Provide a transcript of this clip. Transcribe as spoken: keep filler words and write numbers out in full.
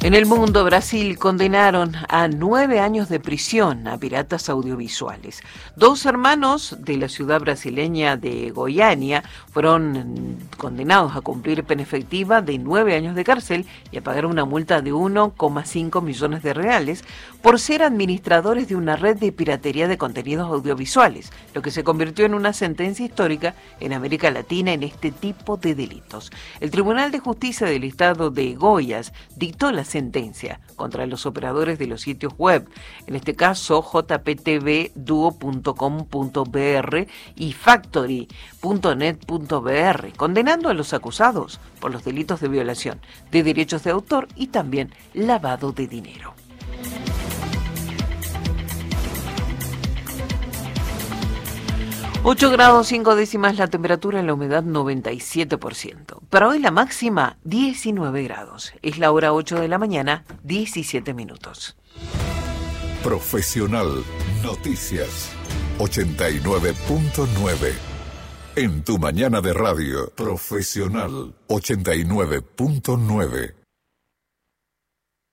En el mundo, Brasil condenaron a nueve años de prisión a piratas audiovisuales. Dos hermanos de la ciudad brasileña de Goiânia fueron condenados a cumplir pena efectiva de nueve años de cárcel y a pagar una multa de uno coma cinco millones de reales por ser administradores de una red de piratería de contenidos audiovisuales, lo que se convirtió en una sentencia histórica en América Latina en este tipo de delitos. El Tribunal de Justicia del Estado de Goiás dictó la sentencia contra los operadores de los sitios web, en este caso j p t v duo punto com punto b r y factory punto net punto b r, condenando a los acusados por los delitos de violación de derechos de autor y también lavado de dinero. ocho grados cinco décimas la temperatura, en la humedad noventa y siete por ciento. Para hoy la máxima diecinueve grados. Es la hora ocho de la mañana, diecisiete minutos. Profesional Noticias ochenta y nueve punto nueve. En tu mañana de radio. Profesional ochenta y nueve punto nueve.